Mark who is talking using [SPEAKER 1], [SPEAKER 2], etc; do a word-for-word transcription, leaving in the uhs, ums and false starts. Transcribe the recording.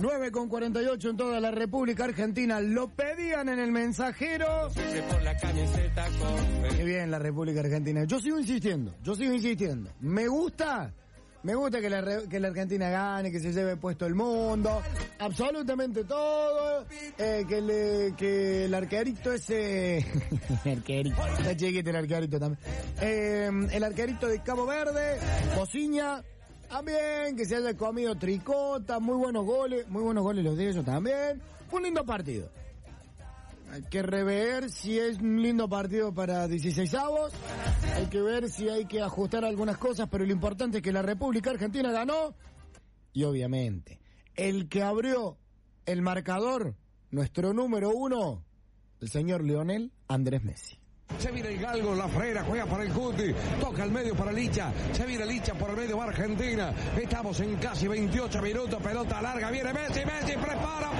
[SPEAKER 1] nueve con cuarenta y ocho en toda la República Argentina. Lo pedían en el mensajero. Qué bien la República Argentina. Yo sigo insistiendo, yo sigo insistiendo. Me gusta, me gusta que la, que la Argentina gane, que se lleve puesto el mundo, absolutamente todo. Eh, que, le, que el arquerito ese... arquerito, está chiquito el arquerito también. Eh, el arquerito de Cabo Verde, Bociña, también, que se haya comido tricota, muy buenos goles, muy buenos goles los de ellos también. Un lindo partido. Hay que rever si es un lindo partido para dieciseisavos. Hay que ver si hay que ajustar algunas cosas, pero lo importante es que la República Argentina ganó. Y obviamente, el que abrió el marcador, nuestro número uno, el señor Lionel Andrés Messi.
[SPEAKER 2] Se viene el galgo, la frera, juega para el Cuti, toca el medio para Licha, se viene Licha por el medio para Argentina, estamos en casi veintiocho minutos, pelota larga, viene Messi, Messi, prepara,